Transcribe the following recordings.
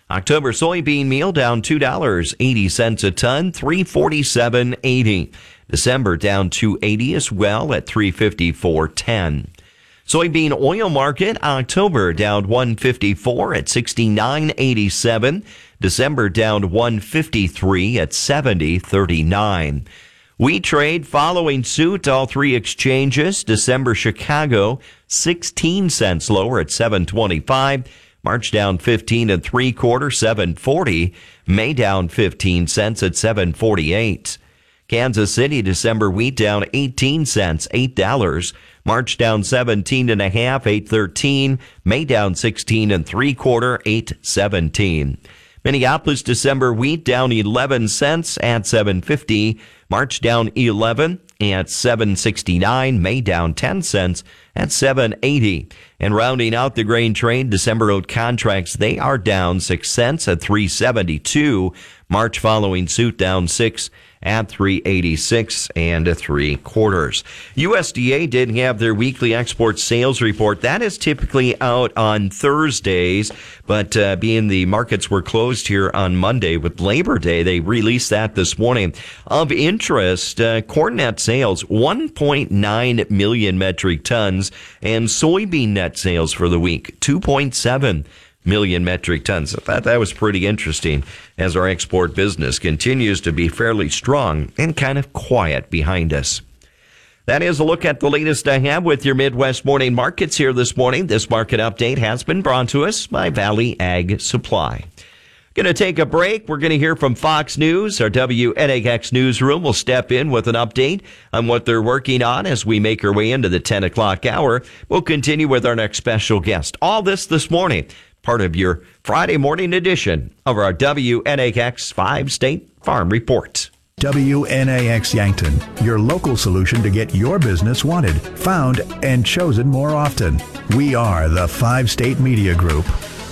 October soybean meal down $2.80 a ton, $347.80. December down $2.80 as well at $354.10. Soybean oil market, October down $154 at $69.87. December down $153 at $70.39. Wheat trade following suit, all three exchanges. December Chicago 16 cents lower at $7.25. March down 15 3/4, $7.40. May down 15 cents at $7.48. Kansas City December wheat down 18 cents, $8. March down 17 1/2, $8.13. May down 16 3/4, $8.17. Minneapolis December wheat down 11 cents at $7.50. March down 11 at $7.69. May down 10 cents at $7.80. And rounding out the grain trade, December oat contracts, they are down 6 cents at $3.72. March following suit down 6 at $3.86 3/4. USDA did have their weekly export sales report. That is typically out on Thursdays, but being the markets were closed here on Monday with Labor Day, they released that this morning. Of interest, corn net sales, 1.9 million metric tons, and soybean net sales for the week, 2.7 million metric tons. I thought that was pretty interesting as our export business continues to be fairly strong and kind of quiet behind us. That is a look at the latest I have with your Midwest Morning Markets here this morning. This market update has been brought to us by Valley Ag Supply. Going to take a break. We're going to hear from Fox News. Our WNAX newsroom will step in with an update on what they're working on as we make our way into the 10 o'clock hour. We'll continue with our next special guest. All this morning, part of your Friday morning edition of our WNAX 5-State Farm Report. WNAX Yankton, your local solution to get your business wanted, found, and chosen more often. We are the 5-State Media Group.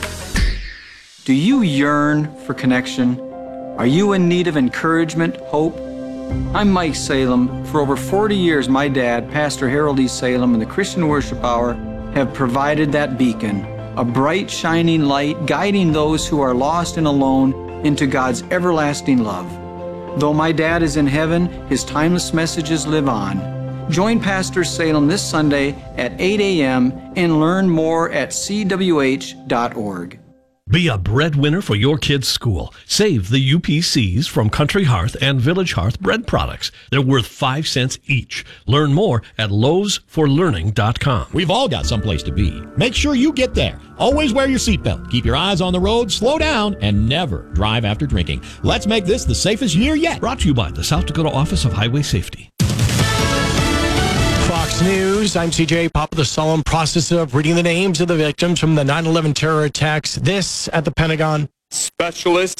Do you yearn for connection? Are you in need of encouragement, hope? I'm Mike Salem. For over 40 years, my dad, Pastor Harold E. Salem, and the Christian Worship Hour have provided that beacon, a bright, shining light guiding those who are lost and alone into God's everlasting love. Though my dad is in heaven, his timeless messages live on. Join Pastor Salem this Sunday at 8 a.m. and learn more at cwh.org. Be a breadwinner for your kids' school. Save the UPCs from Country Hearth and Village Hearth bread products. They're worth 5 cents each. Learn more at lowesforlearning.com. We've all got someplace to be. Make sure you get there. Always wear your seatbelt. Keep your eyes on the road, slow down, and never drive after drinking. Let's make this the safest year yet. Brought to you by the South Dakota Office of Highway Safety. Fox News, I'm CJ. Papa. The solemn process of reading the names of the victims from the 9/11 terror attacks. This at the Pentagon. Specialists